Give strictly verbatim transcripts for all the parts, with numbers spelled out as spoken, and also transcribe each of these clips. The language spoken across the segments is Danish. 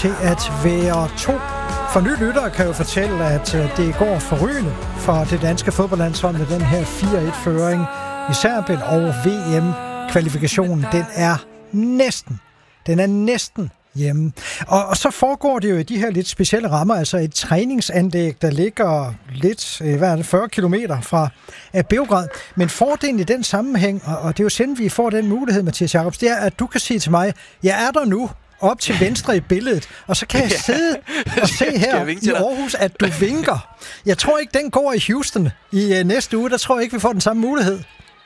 til at være to. For nye lyttere kan jo fortælle, at det går forrygende for det danske fodboldlandshold med den her fire et-føring i Serbien over V M-kvalifikationen. Den er næsten, den er næsten hjemme. Og, og så foregår det jo i de her lidt specielle rammer, altså et træningsanlæg, der ligger lidt, hvad er det, fyrre kilometer fra Beograd. Men fordelen i den sammenhæng, og, og det er jo sjældent, vi får den mulighed, Mathias Jacobs, det er, at du kan sige til mig, jeg er der nu, op til venstre i billedet, og så kan jeg sidde og se her i Aarhus, at du vinker. Jeg tror ikke, den går i Houston i uh, næste uge. Der tror jeg ikke, vi får den samme mulighed.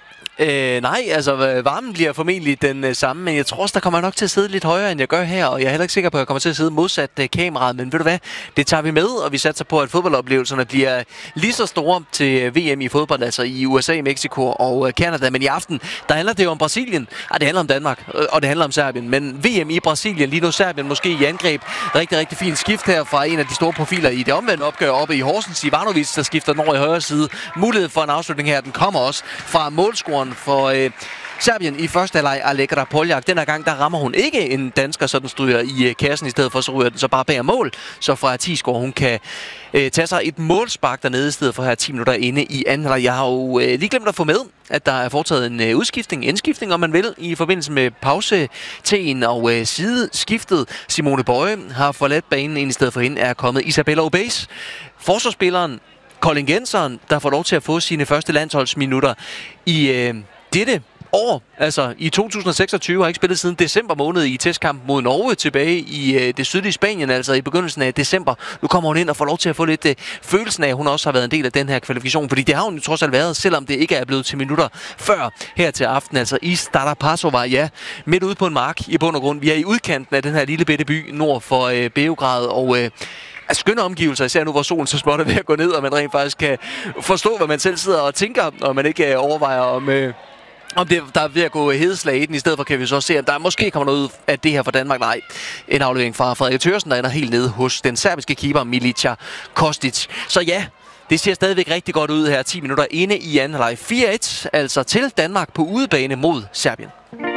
Øh, nej, altså varmen bliver formentlig den øh, samme, men jeg tror også, der kommer nok til at sidde lidt højere, end jeg gør her, og jeg er heller ikke sikker på, at jeg kommer til at sidde modsat øh, kameraet, men ved du hvad, det tager vi med, og vi satser på, at fodboldoplevelserne bliver lige så store til øh, V M i fodbold, altså i U S A, Mexico og øh, Canada, men i aften, der handler det jo om Brasilien, ah, det handler om Danmark, øh, og det handler om Serbien, men V M i Brasilien, lige nu Serbien måske i angreb, rigtig, rigtig fint skift her fra en af de store profiler i det omvendte opgør oppe i Horsens, Ivanovic, der skifter den over i højre side. Mulighed for en afslutning her, den kommer også fra målscoren for øh, Serbien i første halvleg, Allegra Poljak. Den her gang, der rammer hun ikke en dansker, så den stryger i øh, kassen i stedet for, så ryger den så bare bag mål. Så fra Tisgaard, hun kan øh, tage sig et målspark dernede i stedet for her ti minutter inde i anden halvleg. Jeg har jo øh, lige glemt at få med, at der er foretaget en øh, udskiftning, indskiftning om man vil, i forbindelse med pause-teen og øh, sideskiftet. Simone Bøje har forladt banen, ind i stedet for hende er kommet Isabella Obeis. Forsvarsspilleren Colin Genseren, der får lov til at få sine første landsholdsminutter i øh, dette år, altså i to tusind og seksogtyve, har ikke spillet siden december måned i testkamp mod Norge tilbage i øh, det sydlige Spanien, altså i begyndelsen af december. Nu kommer hun ind og får lov til at få lidt øh, følelsen af, at hun også har været en del af den her kvalifikation, fordi det har hun jo trods alt været, selvom det ikke er blevet til minutter før her til aften, altså i Stara Pazova, ja, midt ude på en mark i bund og grund. Vi er i udkanten af den her lille bitte by nord for øh, Beograd, og øh, af skønne omgivelser, især nu hvor solen så småt er ved at gå ned, og man rent faktisk kan forstå, hvad man selv sidder og tænker, og man ikke øh, overvejer om... Øh, Om det, der er ved at gå hedeslag i den, i stedet for kan vi så se, at der måske kommer noget ud af det her for Danmark. Nej, en aflevering fra Frederik Thørsen, der ender helt nede hos den serbiske keeper Milica Kostic. Så ja, det ser stadigvæk rigtig godt ud her. ti minutter inde i anden halvleg. fire et, altså til Danmark på udebane mod Serbien.